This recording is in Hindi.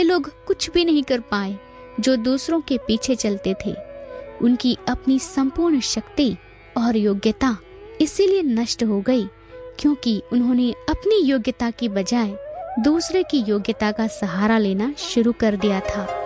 ये लोग कुछ भी नहीं कर पाए जो दूसरों के पीछे चलते थे। उनकी अपनी संपूर्ण शक्ति और योग्यता इसीलिए नष्ट हो गई क्योंकि उन्होंने अपनी योग्यता की बजाय दूसरे की योग्यता का सहारा लेना शुरू कर दिया था।